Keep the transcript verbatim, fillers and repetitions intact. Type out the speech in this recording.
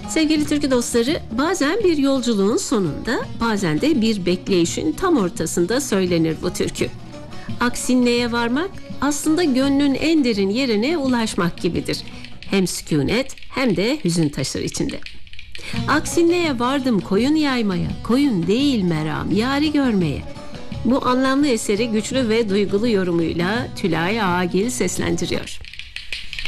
Sevgili türkü dostları, bazen bir yolculuğun sonunda, bazen de bir bekleyişin tam ortasında söylenir bu türkü. Aksinne'ye varmak aslında gönlün en derin yerine ulaşmak gibidir. Hem sükunet hem de hüzün taşır içinde. Aksinne'ye vardım koyun yaymaya, koyun değil meram yari görmeye. Bu anlamlı eseri güçlü ve duygulu yorumuyla Tülay Ağagil seslendiriyor.